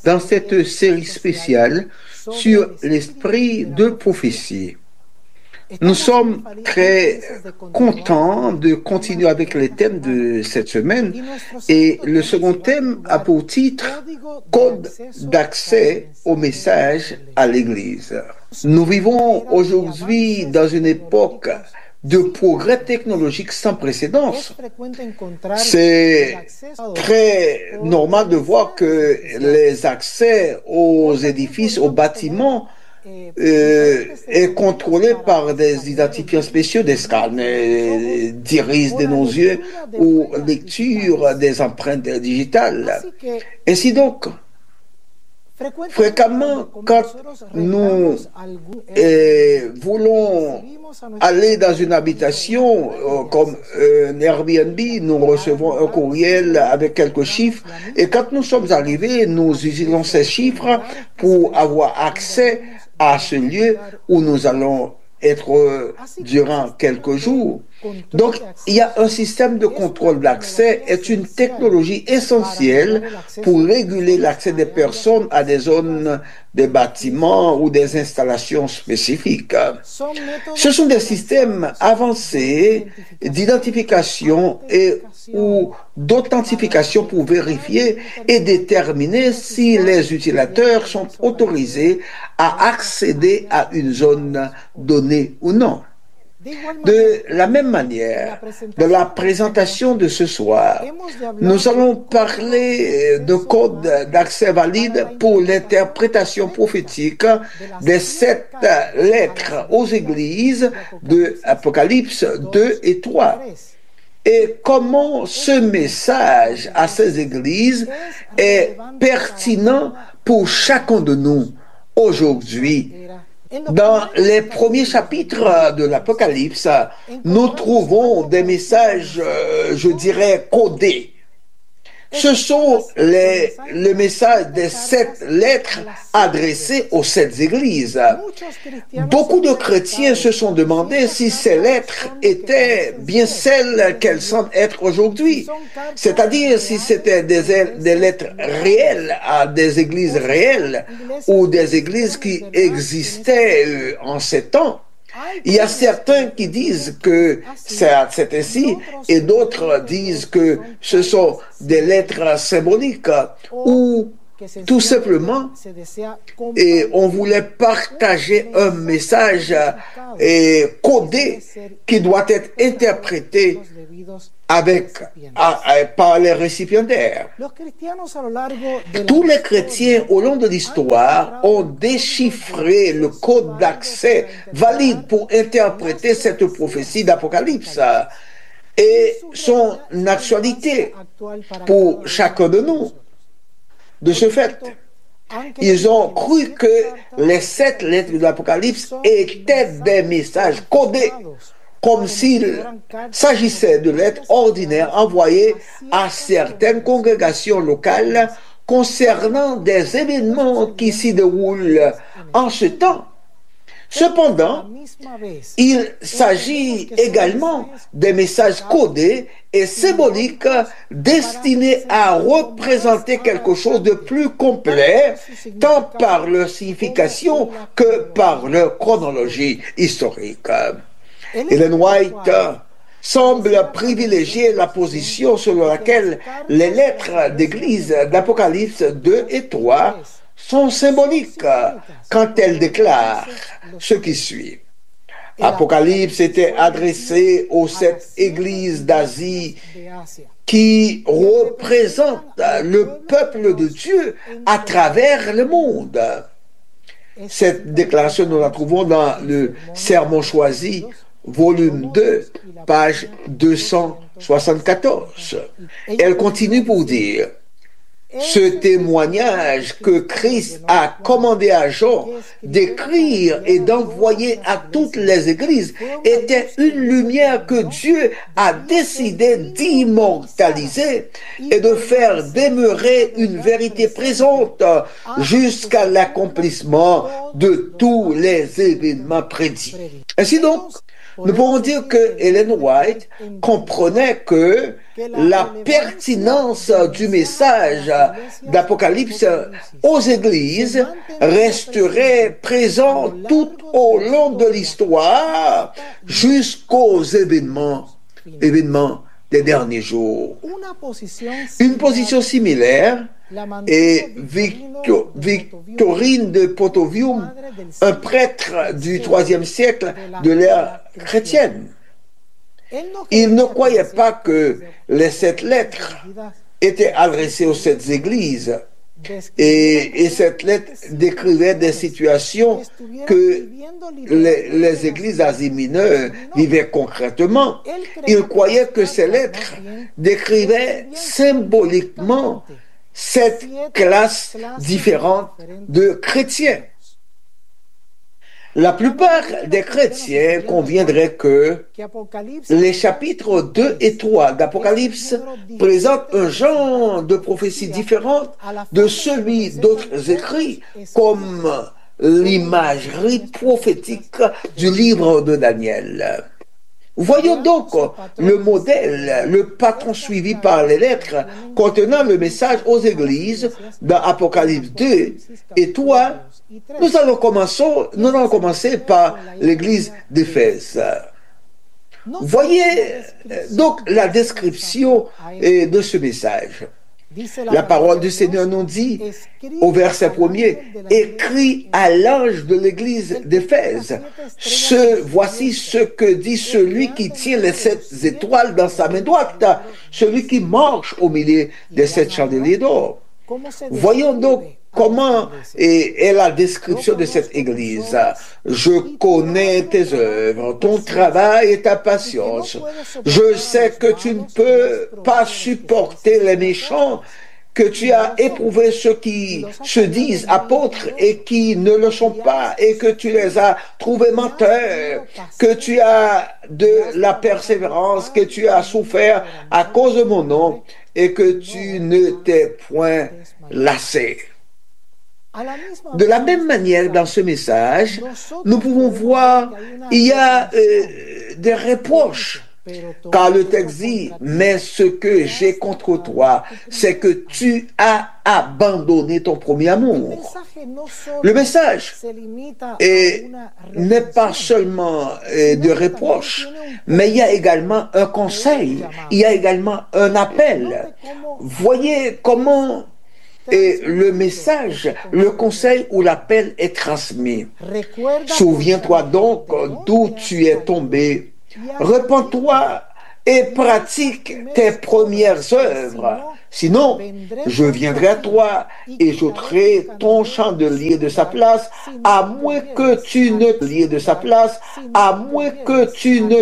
dans cette série spéciale sur l'esprit de prophétie. Nous sommes très contents de continuer avec les thèmes de cette semaine et le second thème a pour titre « Code d'accès au message à l'Église ». Nous vivons aujourd'hui dans une époque de progrès technologique sans précédent. C'est très normal de voir que les accès aux édifices, aux bâtiments, est contrôlé par des identifiants spéciaux, des scanners d'iris de nos yeux ou lecture des empreintes digitales. Ainsi donc, fréquemment, quand nous voulons aller dans une habitation comme un Airbnb, nous recevons un courriel avec quelques chiffres et quand nous sommes arrivés, nous utilisons ces chiffres pour avoir accès à ce lieu où nous allons être durant quelques jours. Donc, il y a un système de contrôle d'accès, est une technologie essentielle pour réguler l'accès des personnes à des zones, des bâtiments ou des installations spécifiques. Ce sont des systèmes avancés d'identification et ou d'authentification pour vérifier et déterminer si les utilisateurs sont autorisés à accéder à une zone donnée ou non. De la même manière, de la présentation de ce soir, nous allons parler de code d'accès valide pour l'interprétation prophétique des 7 lettres aux églises de Apocalypse 2 et 3. Et comment ce message à ces églises est pertinent pour chacun de nous aujourd'hui. Dans les premiers chapitres de l'Apocalypse, nous trouvons des messages, je dirais, codés. Ce sont le message des 7 lettres adressées aux 7 églises. Beaucoup de chrétiens se sont demandé si ces lettres étaient bien celles qu'elles semblent être aujourd'hui. C'est-à-dire si c'était des lettres réelles à des églises réelles ou des églises qui existaient en ces temps. Il y a certains qui disent que c'est ainsi et d'autres disent que ce sont des lettres symboliques ou tout simplement et on voulait partager un message codé qui doit être interprété par les récipiendaires. Tous les chrétiens au long de l'histoire ont déchiffré le code d'accès valide pour interpréter cette prophétie d'Apocalypse et son actualité pour chacun de nous. De ce fait, ils ont cru que les 7 lettres de l'Apocalypse étaient des messages codés, comme s'il s'agissait de lettres ordinaires envoyées à certaines congrégations locales concernant des événements qui s'y déroulent en ce temps. Cependant, il s'agit également des messages codés et symboliques destinés à représenter quelque chose de plus complet, tant par leur signification que par leur chronologie historique. Ellen White semble privilégier la position selon laquelle les lettres d'église d'Apocalypse 2 et 3 sont symboliques quand elles déclarent ce qui suit. Apocalypse était adressé aux 7 églises d'Asie qui représentent le peuple de Dieu à travers le monde. Cette déclaration, nous la trouvons dans le Sermon choisi, volume 2, page 274. Elle continue pour dire: ce témoignage que Christ a commandé à Jean d'écrire et d'envoyer à toutes les églises était une lumière que Dieu a décidé d'immortaliser et de faire demeurer une vérité présente jusqu'à l'accomplissement de tous les événements prédits. Ainsi donc, Nous pouvons dire que Ellen White comprenait que la pertinence du message d'Apocalypse aux églises resterait présente tout au long de l'histoire jusqu'aux événements des derniers jours. Une position similaire et Victorine de Potovium, un prêtre du IIIe siècle de l'ère chrétienne. Il ne croyait pas que les 7 lettres étaient adressées aux 7 églises. Et cette lettre décrivait des situations que les églises d'Asie mineure vivaient concrètement. Il croyait que ces lettres décrivaient symboliquement 7 classes différentes de chrétiens. La plupart des chrétiens conviendraient que les chapitres 2 et 3 d'Apocalypse présentent un genre de prophétie différente de celui d'autres écrits, comme l'imagerie prophétique du livre de Daniel. Voyons donc le modèle, le patron suivi par les lettres contenant le message aux églises dans Apocalypse 2 et 3. Nous allons commencer par l'église d'Éphèse. Voyez donc la description de ce message. La parole du Seigneur nous dit, au verset 1er, écrit à l'ange de l'église d'Éphèse, voici ce que dit celui qui tient les 7 étoiles dans sa main droite, celui qui marche au milieu des 7 chandeliers d'or. Voyons donc comment est la description de cette église. Je connais tes œuvres, ton travail et ta patience. Je sais que tu ne peux pas supporter les méchants, que tu as éprouvé ceux qui se disent apôtres et qui ne le sont pas, et que tu les as trouvés menteurs, que tu as de la persévérance, que tu as souffert à cause de mon nom, et que tu ne t'es point lassé. De la même manière, dans ce message, nous pouvons voir il y a des reproches. Car le texte dit, mais ce que j'ai contre toi, c'est que tu as abandonné ton premier amour. Le message n'est pas seulement de reproches, mais il y a également un conseil, il y a également un appel. Voyez comment le message, le conseil ou l'appel est transmis. Souviens-toi donc d'où tu es tombé. Repens-toi et pratique tes premières œuvres. Sinon, je viendrai à toi et j'ôterai ton chandelier de sa place, à moins que tu ne